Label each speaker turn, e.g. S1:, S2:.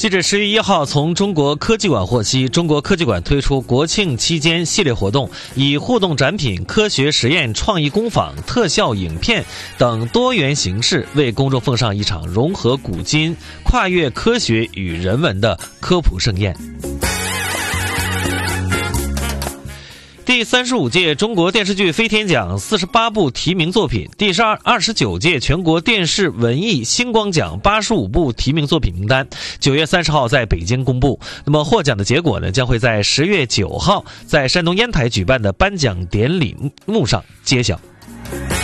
S1: 记者10月1号从中国科技馆获悉，中国科技馆推出国庆期间系列活动，以互动展品、科学实验、创意工坊、特效影片等多元形式，为公众奉上一场融合古今、跨越科学与人文的科普盛宴。第35届中国电视剧飞天奖48部提名作品，第29届全国电视文艺星光奖85部提名作品名单9月30号在北京公布。那么获奖的结果呢，将会在10月9号在山东烟台举办的颁奖典礼幕上揭晓。